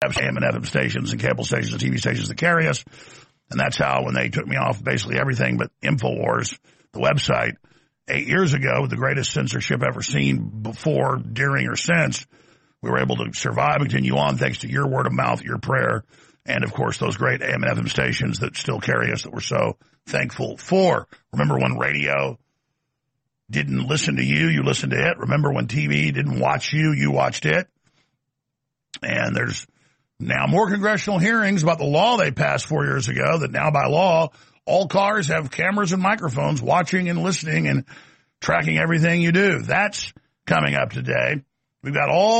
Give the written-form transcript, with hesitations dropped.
AM and FM stations and cable stations and TV stations that carry us. And that's how, when they took me off basically everything but InfoWars, the website, 8 years ago, with the greatest censorship ever seen before, during, or since, we were able to survive and continue on thanks to your word of mouth, your prayer, and, of course, those great AM and FM stations that still carry us that we're so thankful for. Remember when radio didn't listen to you, you listened to it. Remember when TV didn't watch you, you watched it. And there's now more congressional hearings about the law they passed 4 years ago, that now by law, all cars have cameras and microphones watching and listening and tracking everything you do. That's coming up today. We've got all